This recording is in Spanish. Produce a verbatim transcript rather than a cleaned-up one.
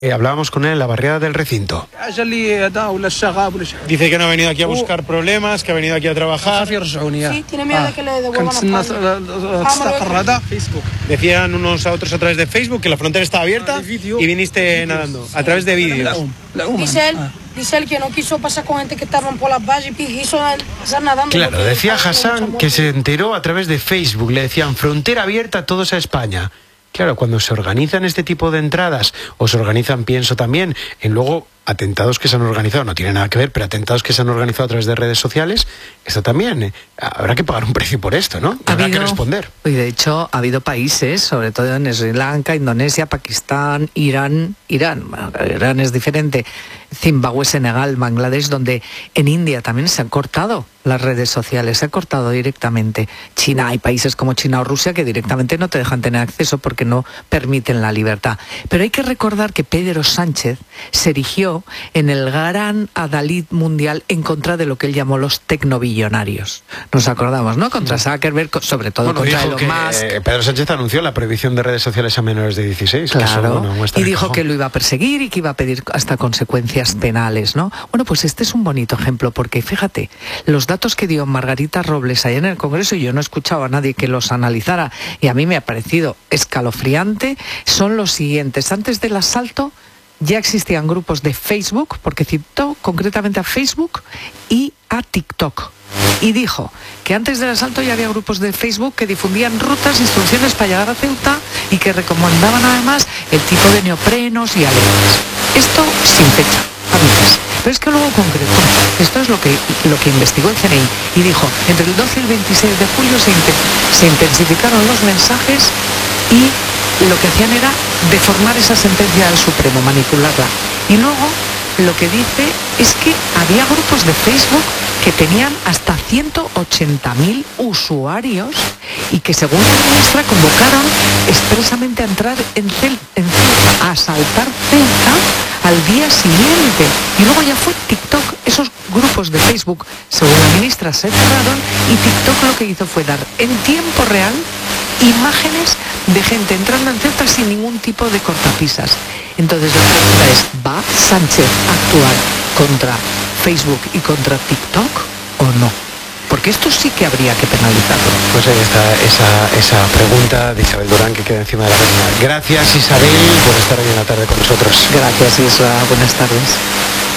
Eh, hablábamos con él en la barriada del recinto. Dice que no ha venido aquí a buscar problemas, que ha venido aquí a trabajar. Sí, tiene miedo de que le devuelvan a España. Decían unos a otros a través de Facebook que la frontera estaba abierta y viniste nadando a través de vídeos. Dice él, dice él que no quiso pasar con gente que estaban por las vallas y quiso estar nadando. Claro, decía Hassan que se enteró a través de Facebook. Le decían frontera abierta todos a España. Claro, cuando se organizan este tipo de entradas, o se organizan, pienso también, en luego atentados que se han organizado, no tiene nada que ver, pero atentados que se han organizado a través de redes sociales, esto también, eh, habrá que pagar un precio por esto, ¿no? Habrá habido, que responder. Y de hecho, ha habido países, sobre todo en Sri Lanka, Indonesia, Pakistán, Irán, Irán, bueno, Irán es diferente, Zimbabue, Senegal, Bangladesh, donde en India también se han cortado las redes sociales, se ha cortado directamente. China, hay países como China o Rusia que directamente no te dejan tener acceso porque no permiten la libertad. Pero hay que recordar que Pedro Sánchez se erigió en el gran adalid mundial en contra de lo que él llamó los tecnobillonarios. Nos acordamos, ¿no? Contra Zuckerberg, sobre todo bueno, contra Elon Musk. Eh, Pedro Sánchez anunció la prohibición de redes sociales a menores de dieciséis. Claro, eso, bueno, y dijo que lo iba a perseguir y que iba a pedir hasta consecuencias penales, ¿no? Bueno, pues este es un bonito ejemplo, porque fíjate, los datos que dio Margarita Robles allá en el Congreso, y yo no he escuchado a nadie que los analizara, y a mí me ha parecido escalofriante, son los siguientes. Antes del asalto ya existían grupos de Facebook, porque citó concretamente a Facebook y a TikTok. Y dijo que antes del asalto ya había grupos de Facebook que difundían rutas, instrucciones para llegar a Ceuta y que recomendaban además el tipo de neoprenos y aletas. Esto sin fecha, a veces. Pero es que luego concretó, esto es lo que, lo que investigó el C N I, y dijo, entre el doce y el veintiséis de julio se, se intensificaron los mensajes y lo que hacían era deformar esa sentencia del Supremo, manipularla. Y luego lo que dice es que había grupos de Facebook que tenían hasta ciento ochenta mil usuarios y que, según la ministra, convocaron expresamente a entrar en Ceuta, a asaltar Ceuta al día siguiente. Y luego ya fue TikTok. Esos grupos de Facebook, según la ministra, se cerraron y TikTok lo que hizo fue dar en tiempo real imágenes de gente entrando en Ceuta sin ningún tipo de cortapisas. Entonces la pregunta es, ¿va Sánchez a actuar contra Facebook y contra TikTok o no? Porque esto sí que habría que penalizarlo. Pues ahí está esa, esa pregunta de Isabel Durán que queda encima de la mesa. Gracias, Isabel, por estar hoy en la tarde con nosotros. Gracias, Isra. Buenas tardes.